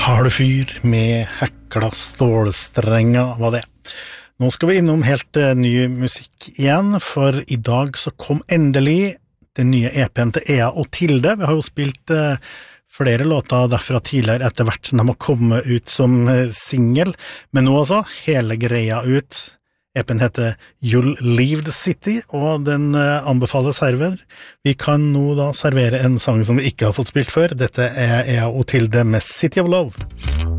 Har du fyr med hekla stålstrenger, hva det? Nå skal vi innom helt ny musikk igjen, for i dag så kom endelig den nye EP-en til Ea og Tilde. Vi har jo spilt flere låter derfra tidligere etter hvert som de har kommet ut som single, men nå altså hele greia ut. EP-en heter You'll Leave the City, og den anbefales herved. Vi kan nå da servere en sang som vi ikke har fått spilt før. Dette Ea og Tilde med City of Love.